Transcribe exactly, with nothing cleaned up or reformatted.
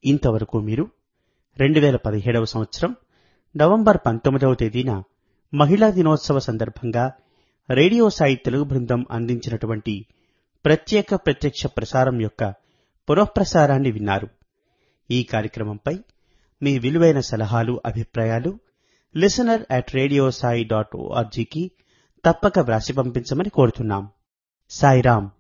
ఇంతవరకు మీరు రెండు వేల పదిహేడవ సంవత్సరం నవంబర్ పంతొమ్మిదవ తేదీన మహిళా దినోత్సవ సందర్భంగా రేడియో సాయి తెలుగు బృందం అందించినటువంటి ప్రత్యేక ప్రత్యక్ష ప్రసారం యొక్క పునఃప్రసారాన్ని విన్నారు. ఈ కార్యక్రమంపై మీ విలువైన సలహాలు, అభిప్రాయాలు listener at radio Sai dot ఓఆర్జీకి తప్పక వ్రాసి పంపించమని కోరుతున్నాం. సాయిరాం.